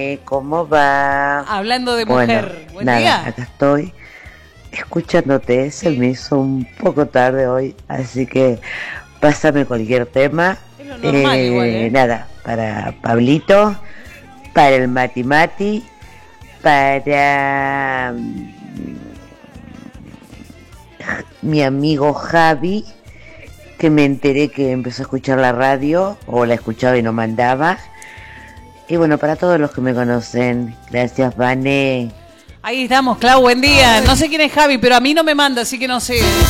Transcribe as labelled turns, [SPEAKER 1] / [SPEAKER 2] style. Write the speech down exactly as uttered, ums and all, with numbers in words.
[SPEAKER 1] ¿Cómo va?
[SPEAKER 2] Hablando de
[SPEAKER 1] Bueno,
[SPEAKER 2] mujer. Buen
[SPEAKER 1] nada,
[SPEAKER 2] día.
[SPEAKER 1] acá estoy escuchándote. Se me hizo un poco tarde hoy, así que pásame cualquier tema.
[SPEAKER 2] Es lo normal
[SPEAKER 1] Eh,
[SPEAKER 2] igual, ¿eh?
[SPEAKER 1] Nada, para Pablito, para el Mati Mati, para mm, mi amigo Javi, que me enteré que empezó a escuchar la radio, o la escuchaba y no mandaba. Y bueno, para todos los que me conocen, gracias, Vane.
[SPEAKER 2] Ahí estamos, Clau, buen día. No sé quién es Javi, pero a mí no me manda, así que no sé.